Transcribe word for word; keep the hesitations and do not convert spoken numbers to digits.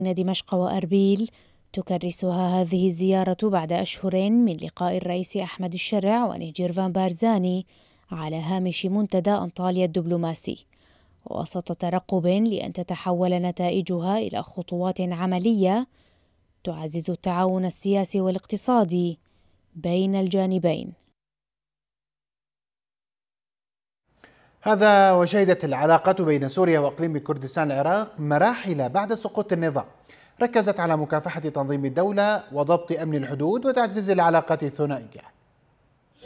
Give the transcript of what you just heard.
دمشق وأربيل. تكرسها هذه الزيارة بعد أشهر من لقاء الرئيس أحمد الشرع ونيجير بارزاني على هامش منتدى أنطاليا الدبلوماسي، وسط ترقب لأن تتحول نتائجها إلى خطوات عملية تعزز التعاون السياسي والاقتصادي بين الجانبين. هذا وشهدت العلاقات بين سوريا وإقليم كردستان العراق مراحل بعد سقوط النظام، ركزت على مكافحة تنظيم الدولة وضبط أمن الحدود وتعزيز العلاقات الثنائية.